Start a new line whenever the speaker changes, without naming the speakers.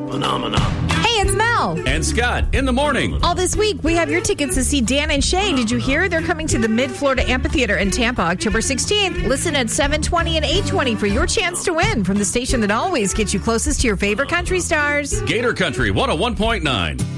Phenomena.
Hey, it's Mel.
And Scott in the morning.
All this week, we have your tickets to see Dan and Shay. Did you hear? They're coming to the Mid-Florida Amphitheater in Tampa, October 16th. Listen at 7:20 and 8:20 for your chance to win from the station that always gets you closest to your favorite country stars.
Gator Country 101.9.